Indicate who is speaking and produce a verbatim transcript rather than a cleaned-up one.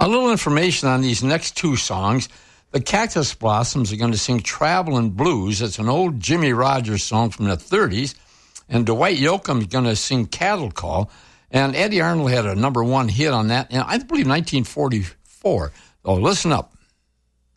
Speaker 1: A little information on these next two songs. The Cactus Blossoms are going to sing Travelin' Blues. It's an old Jimmy Rogers song from the thirties. And Dwight Yoakam is going to sing Cattle Call. And Eddie Arnold had a number one hit on that, and I believe nineteen forty-four. Oh, listen up.